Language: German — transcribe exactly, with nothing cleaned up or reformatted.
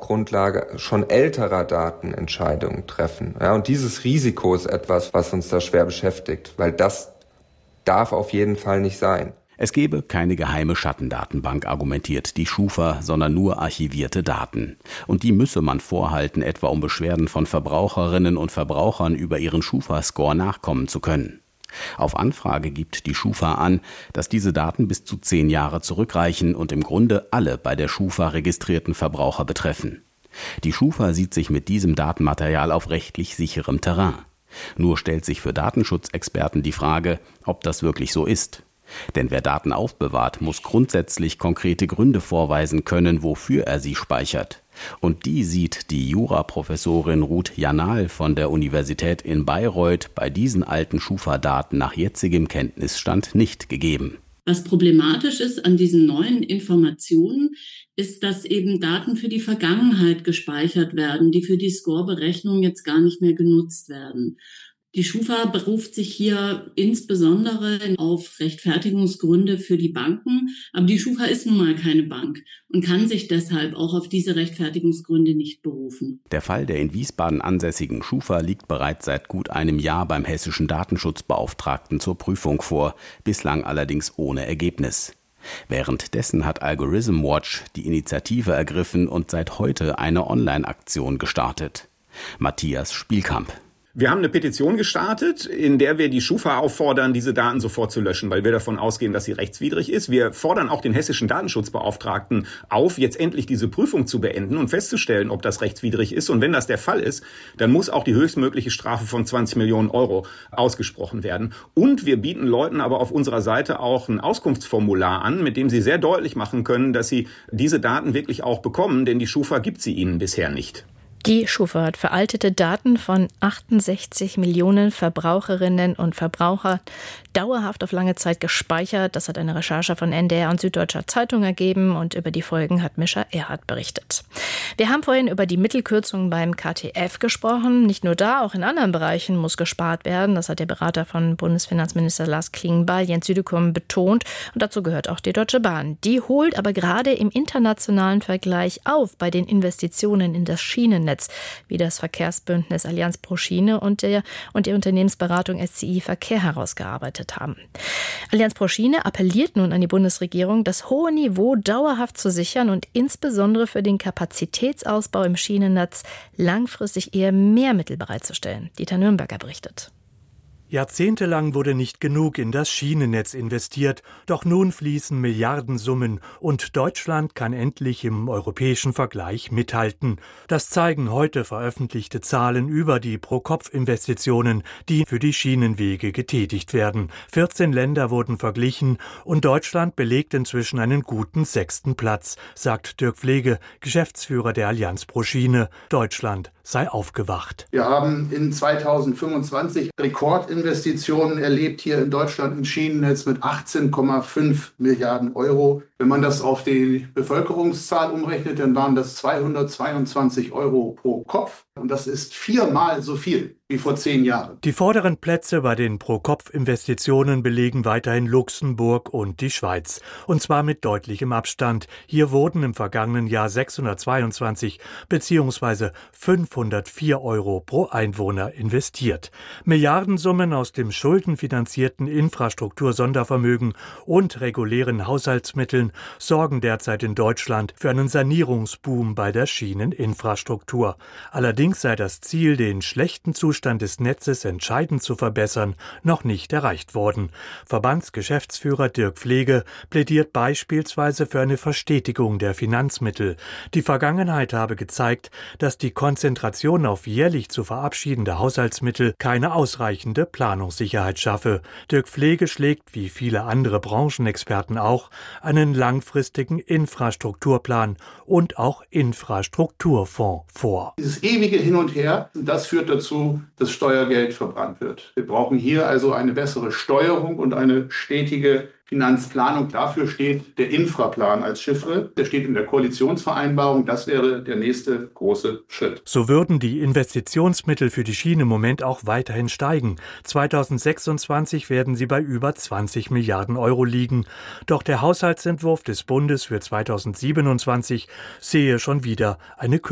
Grundlage schon älterer Daten Entscheidungen treffen. Ja, und dieses Risiko ist etwas, was uns da schwer beschäftigt, weil das darf auf jeden Fall nicht sein. Es gebe keine geheime Schattendatenbank, argumentiert die Schufa, sondern nur archivierte Daten. Und die müsse man vorhalten, etwa um Beschwerden von Verbraucherinnen und Verbrauchern über ihren Schufa-Score nachkommen zu können. Auf Anfrage gibt die Schufa an, dass diese Daten bis zu zehn Jahre zurückreichen und im Grunde alle bei der Schufa registrierten Verbraucher betreffen. Die Schufa sieht sich mit diesem Datenmaterial auf rechtlich sicherem Terrain. Nur stellt sich für Datenschutzexperten die Frage, ob das wirklich so ist. Denn wer Daten aufbewahrt, muss grundsätzlich konkrete Gründe vorweisen können, wofür er sie speichert. Und die sieht die Juraprofessorin Ruth Janal von der Universität in Bayreuth bei diesen alten Schufa-Daten nach jetzigem Kenntnisstand nicht gegeben. Was problematisch ist an diesen neuen Informationen, ist, dass eben Daten für die Vergangenheit gespeichert werden, die für die Score-Berechnung jetzt gar nicht mehr genutzt werden. Die Schufa beruft sich hier insbesondere auf Rechtfertigungsgründe für die Banken. Aber die Schufa ist nun mal keine Bank und kann sich deshalb auch auf diese Rechtfertigungsgründe nicht berufen. Der Fall der in Wiesbaden ansässigen Schufa liegt bereits seit gut einem Jahr beim hessischen Datenschutzbeauftragten zur Prüfung vor, bislang allerdings ohne Ergebnis. Währenddessen hat Algorithm Watch die Initiative ergriffen und seit heute eine Online-Aktion gestartet. Matthias Spielkamp. Wir haben eine Petition gestartet, in der wir die Schufa auffordern, diese Daten sofort zu löschen, weil wir davon ausgehen, dass sie rechtswidrig ist. Wir fordern auch den hessischen Datenschutzbeauftragten auf, jetzt endlich diese Prüfung zu beenden und festzustellen, ob das rechtswidrig ist. Und wenn das der Fall ist, dann muss auch die höchstmögliche Strafe von zwanzig Millionen Euro ausgesprochen werden. Und wir bieten Leuten aber auf unserer Seite auch ein Auskunftsformular an, mit dem sie sehr deutlich machen können, dass sie diese Daten wirklich auch bekommen, denn die Schufa gibt sie ihnen bisher nicht. Die Schufa hat veraltete Daten von achtundsechzig Millionen Verbraucherinnen und Verbrauchern dauerhaft auf lange Zeit gespeichert. Das hat eine Recherche von N D R und Süddeutscher Zeitung ergeben und über die Folgen hat Mischa Erhardt berichtet. Wir haben vorhin über die Mittelkürzungen beim K T F gesprochen. Nicht nur da, auch in anderen Bereichen muss gespart werden. Das hat der Berater von Bundesfinanzminister Lars Klingbeil, Jens Südekum, betont. Und dazu gehört auch die Deutsche Bahn. Die holt aber gerade im internationalen Vergleich auf bei den Investitionen in das Schienennetz, wie das Verkehrsbündnis Allianz pro Schiene und, der, und die Unternehmensberatung S C I Verkehr herausgearbeitet haben. Allianz pro Schiene appelliert nun an die Bundesregierung, das hohe Niveau dauerhaft zu sichern und insbesondere für den Kapazitätsausbau im Schienennetz langfristig eher mehr Mittel bereitzustellen. Dieter Nürnberger berichtet. Jahrzehntelang wurde nicht genug in das Schienennetz investiert, doch nun fließen Milliardensummen und Deutschland kann endlich im europäischen Vergleich mithalten. Das zeigen heute veröffentlichte Zahlen über die Pro-Kopf-Investitionen, die für die Schienenwege getätigt werden. vierzehn Länder wurden verglichen und Deutschland belegt inzwischen einen guten sechsten Platz, sagt Dirk Pflege, Geschäftsführer der Allianz pro Schiene. Deutschland sei aufgewacht. Wir haben in zweitausendfünfundzwanzig Rekordinvestitionen erlebt hier in Deutschland im Schienennetz mit achtzehn Komma fünf Milliarden Euro. Wenn man das auf die Bevölkerungszahl umrechnet, dann waren das zweihundertzweiundzwanzig Euro pro Kopf. Und das ist viermal so viel wie vor zehn Jahren. Die vorderen Plätze bei den Pro-Kopf-Investitionen belegen weiterhin Luxemburg und die Schweiz. Und zwar mit deutlichem Abstand. Hier wurden im vergangenen Jahr sechshundertzweiundzwanzig bzw. fünfhundertvier Euro pro Einwohner investiert. Milliardensummen aus dem schuldenfinanzierten Infrastruktursondervermögen und regulären Haushaltsmitteln sorgen derzeit in Deutschland für einen Sanierungsboom bei der Schieneninfrastruktur. Allerdings sei das Ziel, den schlechten Zustand des Netzes entscheidend zu verbessern, noch nicht erreicht worden. Verbandsgeschäftsführer Dirk Pflege plädiert beispielsweise für eine Verstetigung der Finanzmittel. Die Vergangenheit habe gezeigt, dass die Konzentration auf jährlich zu verabschiedende Haushaltsmittel keine ausreichende Planungssicherheit schaffe. Dirk Pflege schlägt, wie viele andere Branchenexperten auch, einen langfristigen Infrastrukturplan und auch Infrastrukturfonds vor. Dieses ewige Hin und Her, das führt dazu, dass Steuergeld verbrannt wird. Wir brauchen hier also eine bessere Steuerung und eine stetige Finanzplanung. Dafür steht der Infraplan als Chiffre. Der steht in der Koalitionsvereinbarung. Das wäre der nächste große Schritt. So würden die Investitionsmittel für die Schiene im Moment auch weiterhin steigen. zweitausendsechsundzwanzig werden sie bei über zwanzig Milliarden Euro liegen. Doch der Haushaltsentwurf des Bundes für zweitausendsiebenundzwanzig sehe schon wieder eine